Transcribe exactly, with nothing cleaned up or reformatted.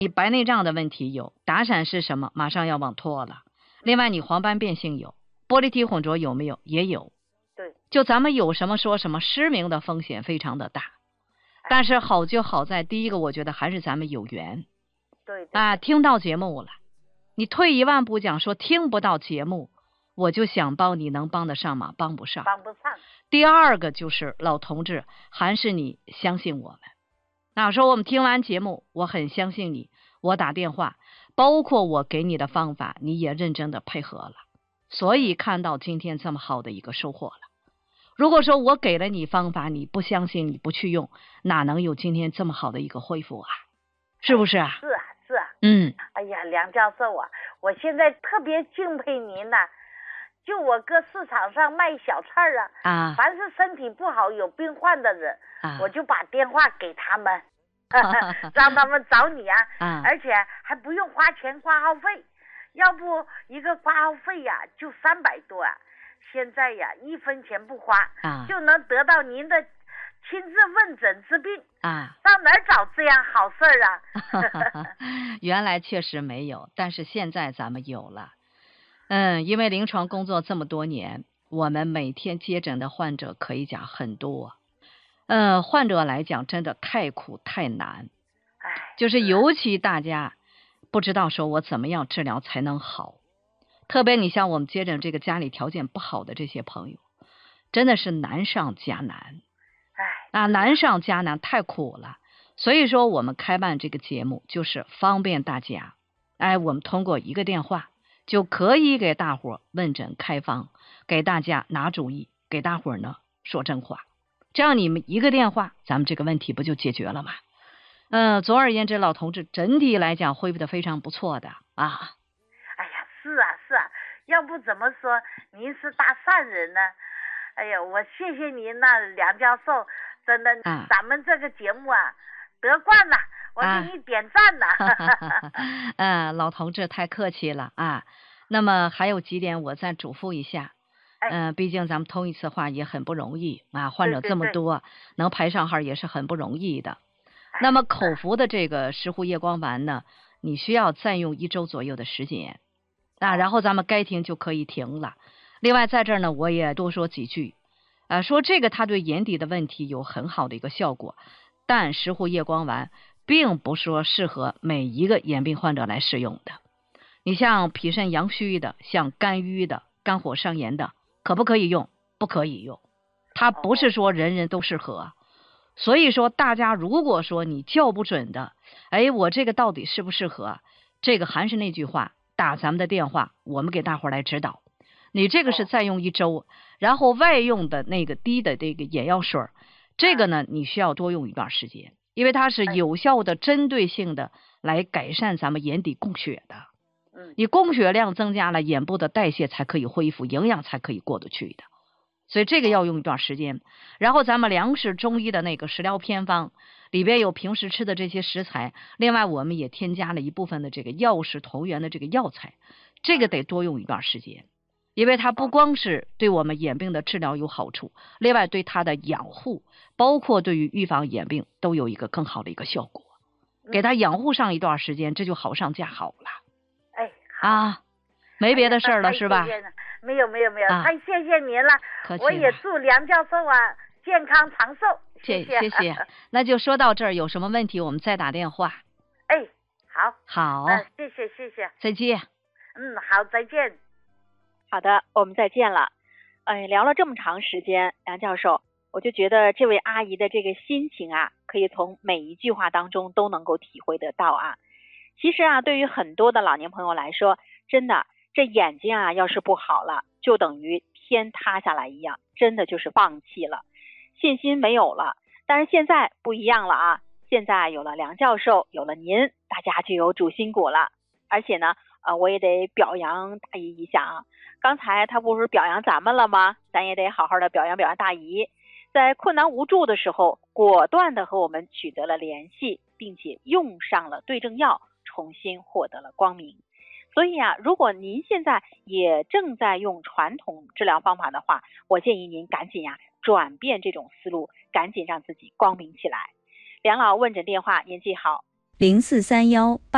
你白内障的问题有，打闪是什么？马上要往脱了。另外，你黄斑变性有，玻璃体混浊有没有？也有。 对， 就咱们有什么说什么，失明的风险非常的大。但是好就好在，第一个我觉得还是咱们有缘。 对对啊，听到节目了。你退一万步讲，说听不到节目，我就想帮你，能帮得上吗？帮不上。 帮不上。 第二个就是老同志，还是你相信我们。那说我们听完节目，我很相信你，我打电话，包括我给你的方法，你也认真的配合了，所以看到今天这么好的一个收获了。如果说我给了你方法，你不相信，你不去用，哪能有今天这么好的一个恢复啊？是不是啊？ 是啊，是啊。 嗯。 哎呀，梁教授啊，我现在特别敬佩您呐、啊。就我搁市场上卖小菜啊， 啊， 凡是身体不好有病患的人， 啊、 我就把电话给他们，让他们找你啊， 啊， 而且还不用花钱挂号费，要不一个挂号费呀、啊、就三百多啊，现在呀一分钱不花， 啊， 就能得到您的亲自问诊治病啊， 上哪儿找这样好事儿啊？ 原来确实没有，但是现在咱们有了。嗯，因为临床工作这么多年，我们每天接诊的患者可以讲很多。嗯，患者来讲真的太苦太难， 哎， 就是尤其大家不知道说我怎么样治疗才能好，特别你像我们接诊这个家里条件不好的这些朋友，真的是难上加难。 哎， 啊，难上加难，太苦了。所以说我们开办这个节目就是方便大家，哎，我们通过一个电话就可以给大伙问诊开方，给大家拿主意，给大伙呢说真话。这样你们一个电话，咱们这个问题不就解决了吗？嗯、呃，总而言之，老同志整体来讲恢复的非常不错的啊。 哎呀，是啊是啊，要不怎么说您是大善人呢？哎呀，我谢谢您呐，梁教授，真的， 啊、 咱们这个节目啊得冠了，我给你点赞了。 嗯、啊，老同志太客气了啊。那么还有几点我再嘱咐一下。嗯、呃，毕竟咱们通一次话也很不容易啊，患者这么多，对对对，能排上号也是很不容易的。那么口服的这个石斛叶光丸呢，你需要再用一周左右的时间啊，然后咱们该停就可以停了。另外在这儿呢，我也多说几句，呃，说这个它对眼底的问题有很好的一个效果，但石斛叶光丸并不说适合每一个眼病患者来使用的。你像脾肾阳虚的，像肝郁的，肝火上炎的，可不可以用？不可以用，它不是说人人都适合。所以说大家如果说你叫不准的，哎，我这个到底适不适合？这个还是那句话，打咱们的电话，我们给大伙来指导。你这个是再用一周，然后外用的那个滴的这个眼药水，这个呢你需要多用一段时间，因为它是有效的针对性的来改善咱们眼底供血的。你供血量增加了，眼部的代谢才可以恢复，营养才可以过得去的，所以这个要用一段时间。然后咱们粮食中医的那个食疗偏方里边有平时吃的这些食材，另外我们也添加了一部分的这个药食同源的这个药材，这个得多用一段时间，因为它不光是对我们眼病的治疗有好处，另外对它的养护，包括对于预防眼病都有一个更好的一个效果。给它养护上一段时间，这就好上加好了。 哎，好啊，没别的事儿了、 哎、 是吧？ 没有没有没有、 啊， 太谢谢您了。 了我也祝梁教授啊健康长寿。谢谢谢谢，那就说到这儿，有什么问题我们再打电话。 哎，好， 好， 嗯，谢谢谢谢， 再见。 嗯，好，再见。 好的，我们再见了。哎，聊了这么长时间，梁教授，我就觉得这位阿姨的这个心情啊，可以从每一句话当中都能够体会得到啊。其实啊，对于很多的老年朋友来说，真的这眼睛啊要是不好了，就等于天塌下来一样，真的就是放弃了，信心没有了。但是现在不一样了啊，现在有了梁教授，有了您，大家就有主心骨了。而且呢，呃，我也得表扬大姨一下啊。刚才他不是表扬咱们了吗？咱也得好好的表扬表扬大姨，在困难无助的时候，果断的和我们取得了联系，并且用上了对症药，重新获得了光明。所以啊，如果您现在也正在用传统治疗方法的话，我建议您赶紧呀、啊、转变这种思路，赶紧让自己光明起来。梁老问诊电话您记好： 零四三幺八。